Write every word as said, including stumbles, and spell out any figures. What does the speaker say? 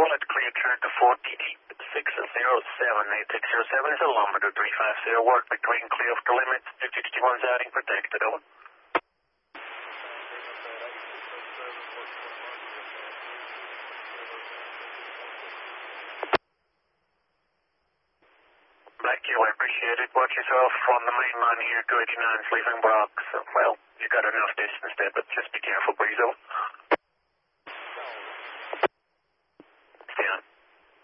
call at clear track to forty-eight six zero seven. eight six zero seven is a lumber to three five zero. Work between clear of the limits. two sixty-one's outing protected. Over. Black Q, I appreciate it. Watch yourself on the main line here. two eighty-nine's leaving Brock. So, well, you got enough distance there, but just be careful, breeze over.